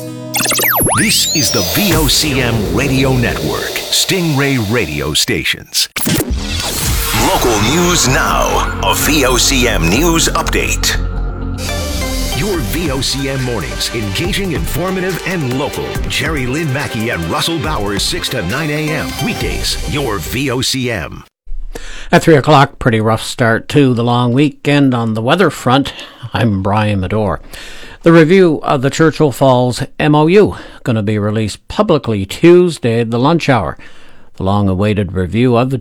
This is the VOCM Radio Network, Stingray Radio Stations. Local news now, a VOCM news update. Your VOCM mornings, engaging, informative, and local. Jerry Lynn Mackey and Russell Bowers, 6 to 9 a.m. Weekdays, your VOCM. At 3 o'clock, pretty rough start to the long weekend on the weather front. I'm Brian Medore. The review of the Churchill Falls MOU going to be released publicly Tuesday at the lunch hour. The long-awaited review of the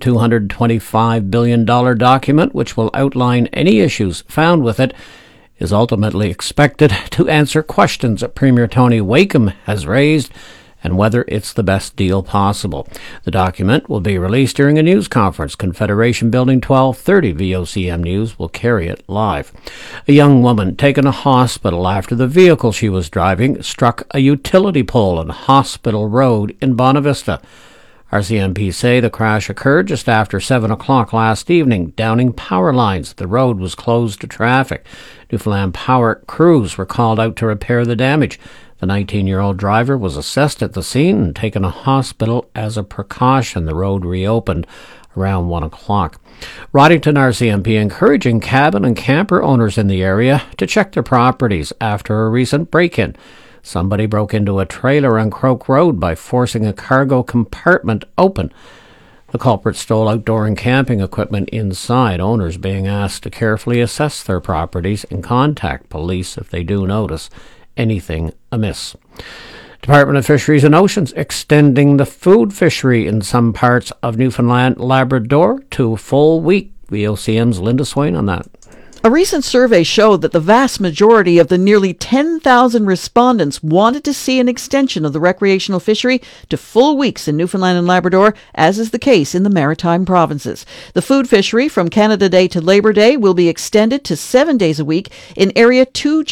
$225 billion document, which will outline any issues found with it, is ultimately expected to answer questions that Premier Tony Wakeham has raised and whether it's the best deal possible. The document will be released during a news conference. Confederation Building 1230 VOCM News will carry it live. A young woman taken to hospital after the vehicle she was driving struck a utility pole on Hospital Road in Bonavista. RCMP say the crash occurred just after 7 o'clock last evening, downing power lines. The road was closed to traffic. Newfoundland Power crews were called out to repair the damage. The 19-year-old driver was assessed at the scene and taken to hospital as a precaution. The road reopened around 1 o'clock. Roddington RCMP encouraging cabin and camper owners in the area to check their properties after a recent break-in. Somebody broke into a trailer on Croak Road by forcing a cargo compartment open. The culprit stole outdoor and camping equipment inside. Owners being asked to carefully assess their properties and contact police if they do notice anything amiss. Department of Fisheries and Oceans extending the food fishery in some parts of Newfoundland, Labrador to a full week. VOCM's Linda Swain on that. A recent survey showed that the vast majority of the nearly 10,000 respondents wanted to see an extension of the recreational fishery to full weeks in Newfoundland and Labrador, as is the case in the maritime provinces. The food fishery from Canada Day to Labor Day will be extended to 7 days a week in Area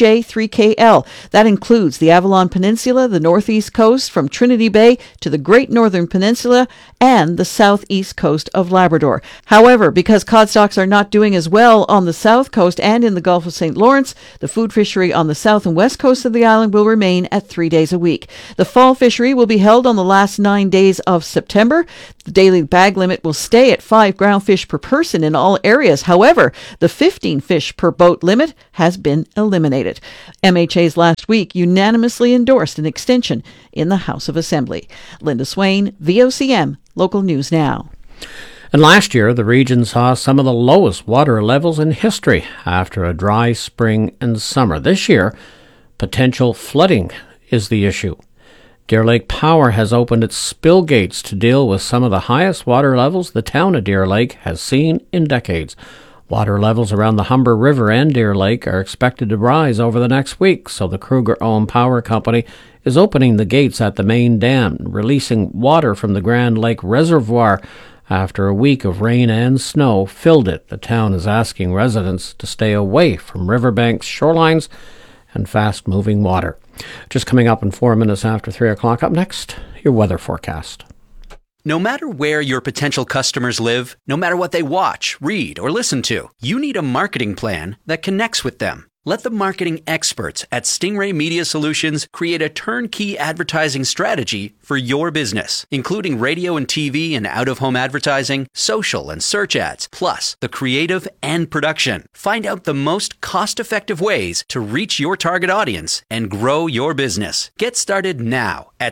2J3KL. That includes the Avalon Peninsula, the northeast coast from Trinity Bay to the Great Northern Peninsula, and the southeast coast of Labrador. However, because cod stocks are not doing as well on the south coast and in the Gulf of St. Lawrence, the food fishery on the south and west coast of the island will remain at 3 days a week. The fall fishery will be held on the last 9 days of September. The daily bag limit will stay at 5 groundfish per person in all areas. However, the 15 fish per boat limit has been eliminated. MHA's last week unanimously endorsed an extension in the House of Assembly. Linda Swain, VOCM, Local News Now. And last year, the region saw some of the lowest water levels in history after a dry spring and summer. This year, potential flooding is the issue. Deer Lake Power has opened its spill gates to deal with some of the highest water levels the town of Deer Lake has seen in decades. Water levels around the Humber River and Deer Lake are expected to rise over the next week, so the Kruger-owned power company is opening the gates at the main dam, releasing water from the Grand Lake Reservoir after a week of rain and snow filled it. The town is asking residents to stay away from riverbanks, shorelines, and fast-moving water. Just coming up in 4 minutes after 3 o'clock. Up next, your weather forecast. No matter where your potential customers live, no matter what they watch, read, or listen to, you need a marketing plan that connects with them. Let the marketing experts at Stingray Media Solutions create a turnkey advertising strategy for your business, including radio and TV and out-of-home advertising, social and search ads, plus the creative and production. Find out the most cost-effective ways to reach your target audience and grow your business. Get started now at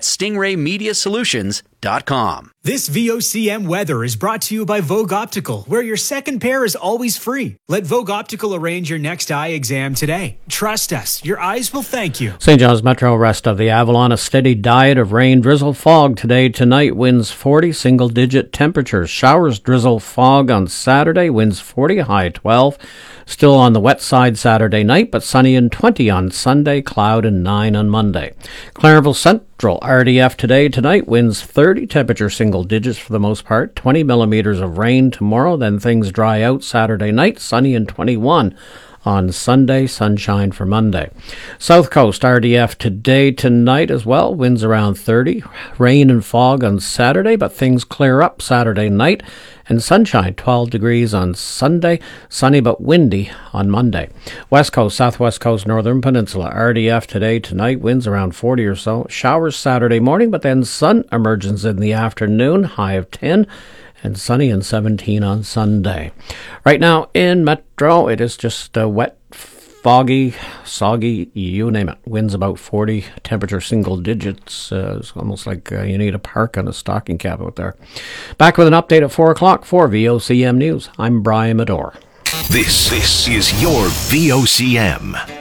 stingraymediasolutions.com. This VOCM weather is brought to you by Vogue Optical, where your second pair is always free. Let Vogue Optical arrange your next eye exam today. Trust us, your eyes will thank you. St. John's Metro, rest of the Avalon, a steady diet of rain, drizzle, fog today, tonight, winds 40, single-digit temperatures. Showers, drizzle, fog on Saturday, winds 40, high 12. Still on the wet side Saturday night, but sunny and 20 on Sunday, cloud and 9 on Monday. Clarenville Central, RDF today, tonight, winds 30, temperature single digits for the most part, 20 millimeters of rain tomorrow, then things dry out Saturday night, sunny and 21 on Sunday, sunshine for Monday. South Coast, RDF today, tonight as well, winds around 30. Rain and fog on Saturday, but things clear up Saturday night. And sunshine, 12 degrees on Sunday, sunny but windy on Monday. West Coast, Southwest Coast, Northern Peninsula, RDF today, tonight, winds around 40 or so. Showers Saturday morning, but then sun emerges in the afternoon, high of 10, and sunny and 17 on Sunday. Right now in Metro, it is just wet, foggy, soggy, you name it. Winds about 40, temperature single digits. It's almost like you need a park on a stocking cap out there. Back with an update at 4 o'clock for VOCM News. I'm Brian Medore. This is your VOCM.